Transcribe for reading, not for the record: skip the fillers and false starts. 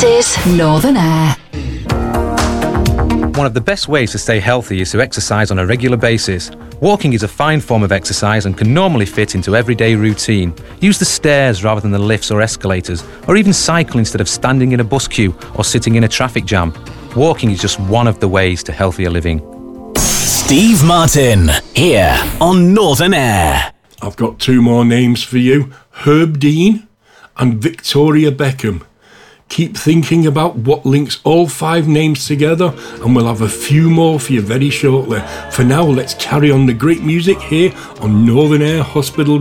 This is Northern Air. One of the best ways to stay healthy is to exercise on a regular basis. Walking is a fine form of exercise and can normally fit into everyday routine. Use the stairs rather than the lifts or escalators, or even cycle instead of standing in a bus queue or sitting in a traffic jam. Walking is just one of the ways to healthier living. Steve Martin, here on Northern Air. I've got two more names for you, Herb Dean and Victoria Beckham. Keep thinking about what links all five names together, and we'll have a few more for you very shortly. For now, let's carry on the great music here on Northern Air Hospital